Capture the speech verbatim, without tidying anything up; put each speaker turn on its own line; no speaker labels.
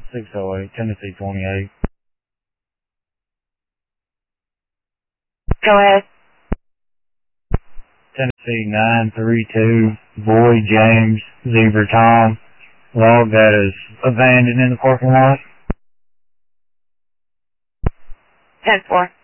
six oh eight, Tennessee twenty-eight.
Go ahead.
Tennessee nine three two, Boy James Zebra Tom, log that is abandoned in the parking lot.
ten four.